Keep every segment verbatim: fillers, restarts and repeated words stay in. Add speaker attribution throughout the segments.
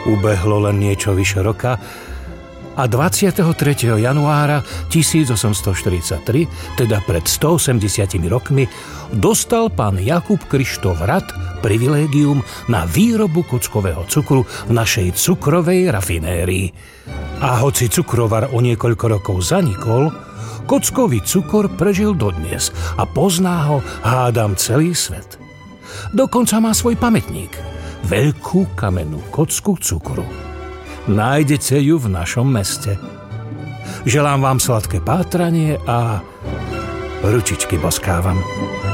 Speaker 1: Ubehlo len niečo vyše roka a dvadsiateho tretieho januára tisícosemstoštyridsaťtri, teda pred stoosemdesiatimi rokmi, dostal pán Jakub Krištof Rad privilégium na výrobu kockového cukru v našej cukrovej rafinérii. A hoci cukrovar o niekoľko rokov zanikol, kockový cukor prežil dodnes a pozná ho, hádam, celý svet. Dokonca má svoj pamätník, veľkú kamennú kocku cukru. Nájdete ju v našom meste. Želám vám sladké pátranie a ručičky boskávam.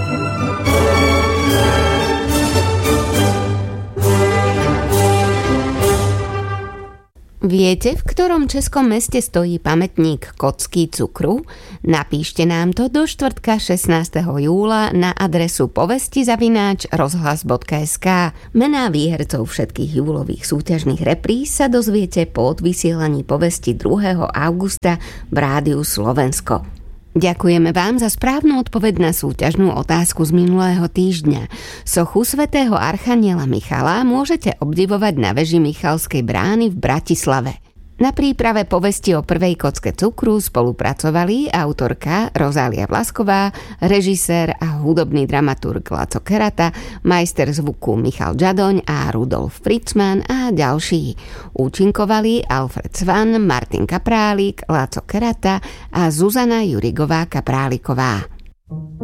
Speaker 2: Viete, v ktorom českom meste stojí pamätník kocky cukru? Napíšte nám to do štvrtka šestnásteho júla na adresu povesti zavináč rozhlas bodka es ká. Mená výhercov všetkých júlových súťažných repríz sa dozviete po odvysielaní povesti druhého augusta v Rádiu Slovensko. Ďakujeme vám za správnu odpoveď na súťažnú otázku z minulého týždňa. Sochu svätého archaniela Michala môžete obdivovať na veži Michalskej brány v Bratislave. Na príprave povesti o prvej kocke cukru spolupracovali autorka Rozália Vlasková, režisér a hudobný dramaturg Laco Kerata, majster zvuku Michal Žadoň a Rudolf Fritzman a ďalší. Účinkovali Alfred Svan, Martin Kaprálik, Laco Kerata a Zuzana Jurigová Kapráliková.